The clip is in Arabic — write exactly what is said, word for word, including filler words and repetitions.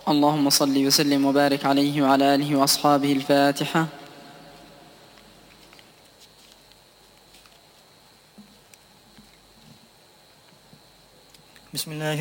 اللهم صل وسلم وبارك عليه وعلى آله وأصحابه. الفاتحة. بسم الله